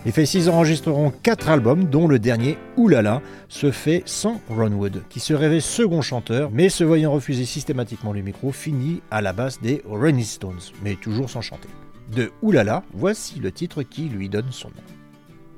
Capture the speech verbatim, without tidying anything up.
Les Faces enregistreront quatre albums, dont le dernier, Oulala, se fait sans Ron Wood, qui se rêvait second chanteur, mais se voyant refuser systématiquement le micro, finit à la basse des Rolling Stones, mais toujours sans chanter. De Oulala, voici le titre qui lui donne son nom.